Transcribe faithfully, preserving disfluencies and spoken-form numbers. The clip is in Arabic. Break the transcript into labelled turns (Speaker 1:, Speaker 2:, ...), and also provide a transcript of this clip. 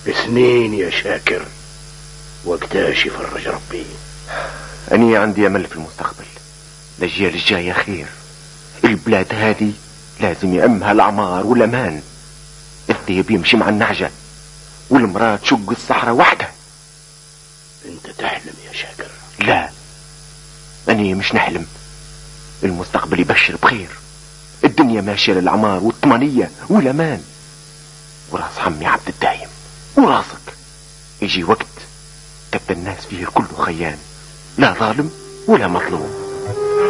Speaker 1: اثنين يا شاكر، وقتاش يفرج ربي.
Speaker 2: أني عندي أمل في المستقبل، الأجيال الجاية خير. البلاد هذه لازم يأمها الأعمار والأمان. الذئب يمشي مع النعجة، والمرأة تشق الصحراء وحدها.
Speaker 1: انت تحلم يا شاكر.
Speaker 2: لا، أني مش نحلم. المستقبل يبشر بخير. الدنيا ماشية للعمار والطمانية والأمان. وراس عمي عبد الدايم وراسك يجي وقت تبقى الناس فيه كله خيان، لا ظالم ولا مظلوم.